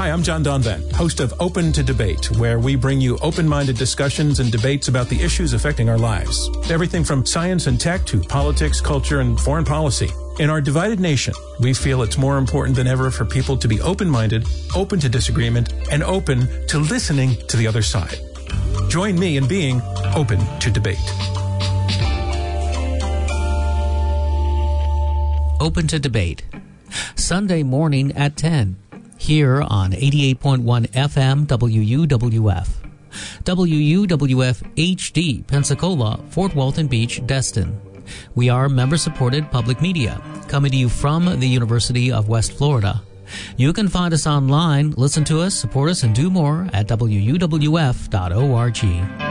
Hi, I'm John Donvan, host of Open to Debate, where we bring you open-minded discussions and debates about the issues affecting our lives. Everything from science and tech to politics, culture, and foreign policy. In our divided nation, we feel it's more important than ever for people to be open-minded, open to disagreement, and open to listening to the other side. Join me in being open to debate. Open to Debate, Sunday morning at 10, here on 88.1 FM WUWF. WUWF HD, Pensacola, Fort Walton Beach, Destin. We are member-supported public media, coming to you from the University of West Florida. You can find us online, listen to us, support us, and do more at WUWF.org.